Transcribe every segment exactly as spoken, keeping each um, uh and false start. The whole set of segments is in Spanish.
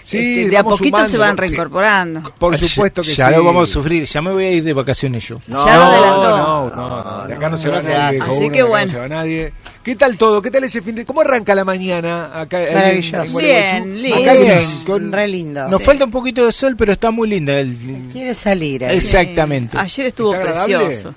Sí, este, de a poquito sumando, se van porque, reencorporando. Por supuesto que ya sí. lo vamos a sufrir, ya me voy a ir de vacaciones yo. No, ya lo adelantó. No, no, no, de acá no se va nadie. Así que bueno. No se va nadie. ¿Qué tal todo? ¿Qué tal ese fin de... ¿Cómo arranca la mañana acá? Maravilloso. Bien, lindo. Acá gris, con, re lindo. Nos sí. falta un poquito de sol, pero está muy linda. El, Quiere salir. Así. Exactamente. Sí. Ayer estuvo precioso.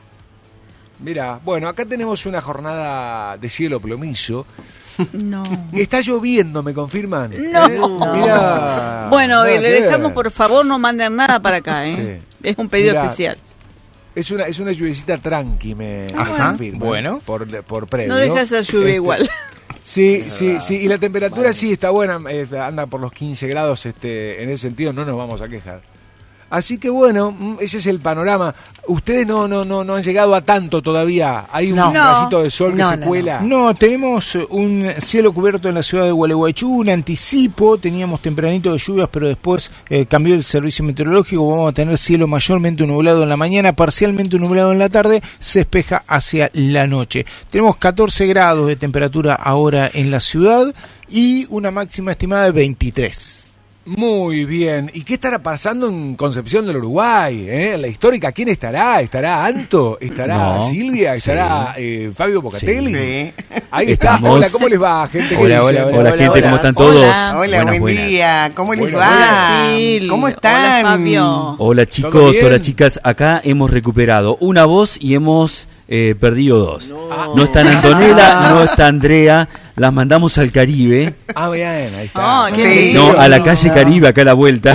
Mira, bueno, acá tenemos una jornada de cielo plomizo. No. Está lloviendo, ¿me confirman? No. ¿Eh? Mirá, bueno, nada le que ver. dejamos, por favor, no manden nada para acá, ¿eh? Sí. Es un pedido Mirá, especial. Es una, es una lluviecita tranqui, me, me Ajá, confirman, bueno. Por, por previo. No deja de ser lluvia Este, igual. Sí, sí, sí, y la temperatura sí está buena, eh, anda por los quince grados, este, en ese sentido no nos vamos a quejar. Así que bueno, ese es el panorama. Ustedes no no no no han llegado a tanto todavía. Hay un No. rayito de sol que No, se no, cuela. No, tenemos un cielo cubierto en la ciudad de Gualeguaychú, un anticipo, teníamos tempranito de lluvias, pero después eh, cambió el servicio meteorológico, vamos a tener cielo mayormente nublado en la mañana, parcialmente nublado en la tarde, se despeja hacia la noche. Tenemos catorce grados de temperatura ahora en la ciudad y una máxima estimada de veintitrés. Muy bien. ¿Y qué estará pasando en Concepción del Uruguay? ¿Eh? La histórica, ¿quién estará? ¿Estará Anto? ¿Estará No. Silvia? ¿Estará Sí. eh, Fabio Bocatelli? Sí. Ahí está. Estamos. Hola, ¿cómo les va, gente? ¿Qué Hola, dicen? hola, Hola, Hola, gente, hola. ¿cómo están Hola. todos? Hola, Buenas, buen buenas. día. ¿Cómo les Buenas, va? Hola, Sil. ¿Cómo Hola, están? Fabio. Hola ¿Todo chicos, bien? hola chicas. Acá hemos recuperado una voz y hemos eh, perdido dos. No. no está Antonella, no está Andrea. Las mandamos al Caribe. Ah, bien, ahí está. Ah, Sí. qué No, lindo. a la calle Caribe, acá a la vuelta.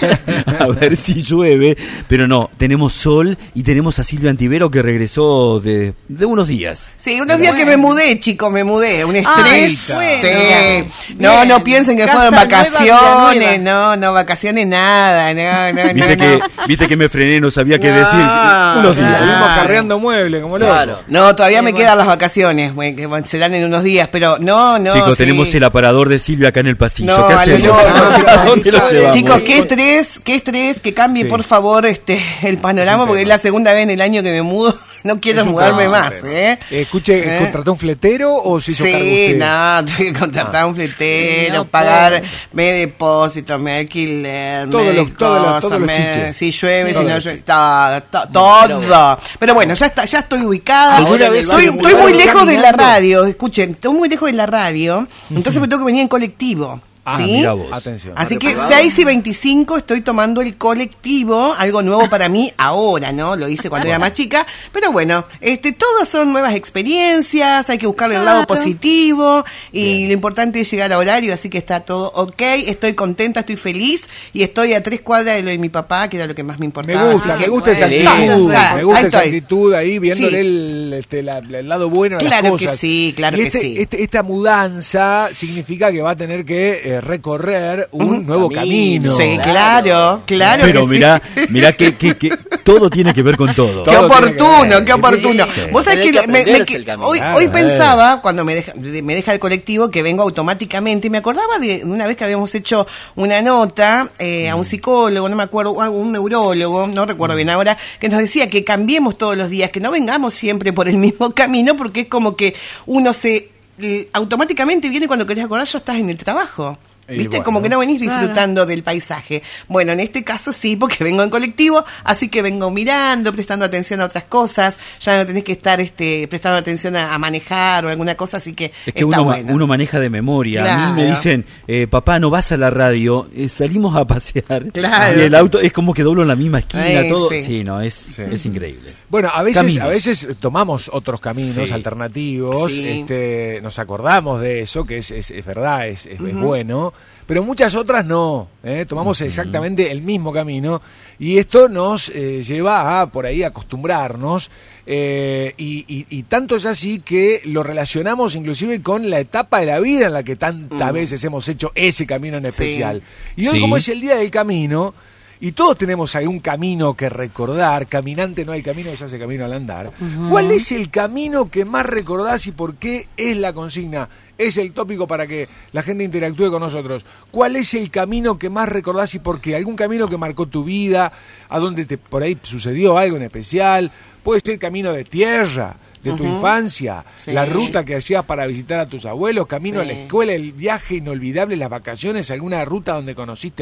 A ver si llueve. Pero no, tenemos sol y tenemos a Silvia Antivero que regresó de, de unos días. Sí, unos días que me mudé, chicos, me mudé. Un Ay, estrés. bueno. Sí. No, Bien. no piensen que Casa fueron nueva, vacaciones. vida No, no, vacaciones nada. No, no, Viste, no, que, no. viste que me frené, no sabía qué No, decir. Unos días. claro. Estuvimos carreando muebles, como Claro. loco. No, todavía Sí, me bueno. quedan las vacaciones, güey, que serán en unos días, pero no, no. Chicos, sí. tenemos el aparador de Silvia acá en el pasillo. No, ¿Qué a lo hacemos? loco, ¿A chicos. dónde lo llevamos? Chicos, qué estrés, qué estrés, que cambie Sí. por favor este el panorama, Es un porque es tema. la segunda vez en el año que me mudo, no quiero Es un mudarme tema, más, es un tema. ¿eh? Eh, Escuche, ¿Eh? ¿contrató un fletero o se hizo cargo Sí, usted? no, tuve que contratar Ah. un fletero, No, pagar pobre. me depósito, me alquiler, Todos me los- todos los- cosas, todos los me- chiches. si llueve, Sí. si no Todos llueve, los todo, to- todo. Pero bueno, ya está, ya estoy ubicada. ¿Alguna vez estoy, se estoy mudaron muy lejos de la caminando? radio, escuchen, estoy muy lejos de la radio, entonces me tengo que venir en colectivo. Ah, ¿Sí? mira vos. Atención. Así que seis y veinticinco estoy tomando el colectivo, algo nuevo para mí ahora, ¿no? Lo hice cuando era más chica, pero bueno, este, todas son nuevas experiencias, hay que buscarle el lado Claro. positivo y lo importante es llegar a horario, así que está todo ok, estoy contenta, estoy feliz y estoy a tres cuadras de lo de mi papá, que era lo que más me Me importaba. gusta, así me que- gusta esa bueno, actitud, está, me gusta ahí esa estoy. actitud ahí, viéndole Sí. el, este, la- el lado bueno a las Claro que cosas. sí, claro Y que este- sí. este- esta mudanza significa que va a tener que eh, recorrer un nuevo camino. Sí, claro, claro Pero que sí. mirá, mirá que, que, que todo tiene que ver con todo. Qué Todo tiene que oportuno, ver. qué oportuno. Sí. Vos sabés Tenés que, que me- me- aprenderse que- el camino. hoy, Claro, hoy eh. pensaba, cuando me deja, de- me deja el colectivo, que vengo automáticamente. Me acordaba de una vez que habíamos hecho una nota eh, a un psicólogo, no me acuerdo, a un neurólogo, no recuerdo bien ahora, que nos decía que cambiemos todos los días, que no vengamos siempre por el mismo camino, porque es como que uno se eh, automáticamente viene cuando querés acordar, ya estás en el trabajo. Y ¿Viste? bueno. Como que no venís disfrutando del paisaje. Bueno, en este caso sí, porque vengo en colectivo, así que vengo mirando, prestando atención a otras cosas. Ya no tenés que estar este, prestando atención a, a manejar o alguna cosa, así que, Es que está uno, ma- bueno. uno maneja de memoria. A mí me Claro. dicen, eh, papá, no vas a la radio, eh, salimos a pasear. Claro. Y el auto es como que doblo en la misma esquina, Eh, todo. sí. Sí, no, es, es increíble. Bueno, a veces, Caminos. a veces tomamos otros caminos Sí. alternativos, Sí. este, nos acordamos de eso, que es, es, es verdad, es, es, es bueno, pero muchas otras no, ¿eh? Tomamos exactamente el mismo camino y esto nos eh, lleva a, por ahí, acostumbrarnos eh, y, y, y tanto es así que lo relacionamos inclusive con la etapa de la vida en la que tantas veces hemos hecho ese camino en Sí. especial. Y hoy, Sí. como es el Día del Camino, y todos tenemos algún camino que recordar, caminante no hay camino, se hace camino al andar. ¿Cuál es el camino que más recordás y por qué es la consigna? Es el tópico para que la gente interactúe con nosotros. ¿Cuál es el camino que más recordás y por qué? ¿Algún camino que marcó tu vida? ¿A dónde te, por ahí sucedió algo en especial? Puede ser camino de tierra, de tu infancia, Sí. la ruta que hacías para visitar a tus abuelos, camino a la Sí. escuela, el viaje inolvidable, las vacaciones, alguna ruta donde conociste